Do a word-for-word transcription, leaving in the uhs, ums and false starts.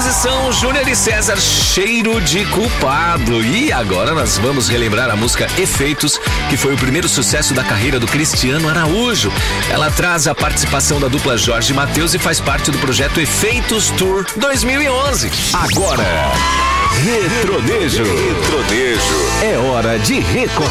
posição, Júnior e César, Cheiro de Culpado. E agora nós vamos relembrar a música Efeitos, que foi o primeiro sucesso da carreira do Cristiano Araújo. Ela traz a participação da dupla Jorge Mateus e faz parte do projeto Efeitos Tour dois mil e onze. Agora, Retronejo. Retronejo. É hora de recordar.